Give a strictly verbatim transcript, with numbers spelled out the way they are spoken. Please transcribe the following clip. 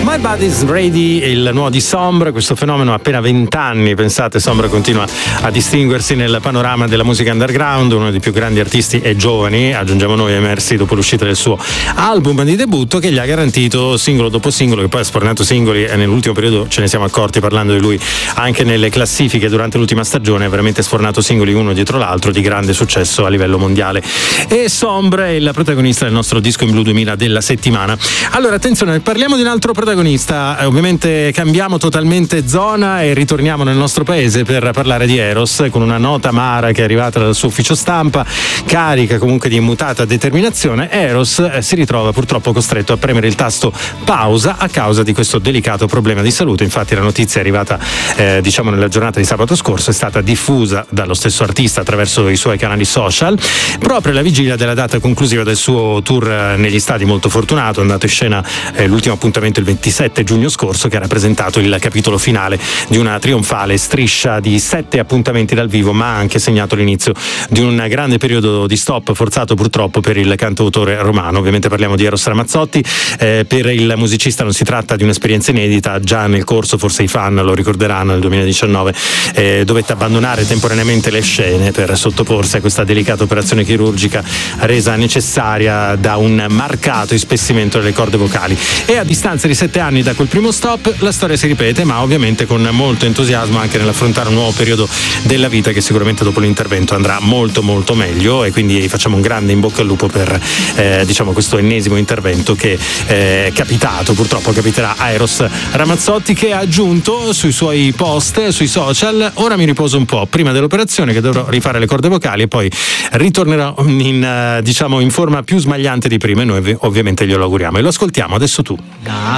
My Body's Ready è il nuovo di Sombre, questo fenomeno ha appena vent'anni, pensate, Sombre continua a distinguersi nel panorama della musica underground, uno dei più grandi artisti e giovani, aggiungiamo noi, emersi dopo l'uscita del suo album di debutto che gli ha garantito singolo dopo singolo, che poi ha sfornato singoli e nell'ultimo periodo ce ne siamo accorti parlando di lui anche nelle classifiche durante l'ultima stagione, ha veramente sfornato singoli uno dietro l'altro di grande successo a livello mondiale. E Sombre è il protagonista del nostro Disco in Blu duemila della settimana. Allora attenzione, parliamo di un altro protagonista. Eh, ovviamente cambiamo totalmente zona e ritorniamo nel nostro paese per parlare di Eros, con una nota amara che è arrivata dal suo ufficio stampa, carica comunque di immutata determinazione. Eros eh, si ritrova purtroppo costretto a premere il tasto pausa a causa di questo delicato problema di salute. Infatti la notizia è arrivata eh, diciamo nella giornata di sabato scorso, è stata diffusa dallo stesso artista attraverso i suoi canali social proprio alla vigilia della data conclusiva del suo tour eh, negli stadi molto fortunato. È andato in scena eh, l'ultimo appuntamento il ventisette giugno scorso, che ha rappresentato il capitolo finale di una trionfale striscia di sette appuntamenti dal vivo, ma ha anche segnato l'inizio di un grande periodo di stop forzato purtroppo per il cantautore romano. Ovviamente parliamo di Eros Ramazzotti. Eh, per il musicista non si tratta di un'esperienza inedita, già nel corso, forse i fan lo ricorderanno, nel duemiladiciannove eh, dovette abbandonare temporaneamente le scene per sottoporsi a questa delicata operazione chirurgica resa necessaria da un marcato ispessimento delle corde vocali. E a distanza di sette anni da quel primo stop la storia si ripete, ma ovviamente con molto entusiasmo anche nell'affrontare un nuovo periodo della vita che sicuramente dopo l'intervento andrà molto molto meglio, e quindi facciamo un grande in bocca al lupo per eh, diciamo questo ennesimo intervento che eh, è capitato, purtroppo capiterà a Eros Ramazzotti, che ha aggiunto sui suoi post, sui social: ora mi riposo un po' prima dell'operazione che dovrò rifare le corde vocali e poi ritornerò in eh, diciamo in forma più smagliante di prima, e noi ovviamente glielo auguriamo. E lo ascoltiamo adesso tu.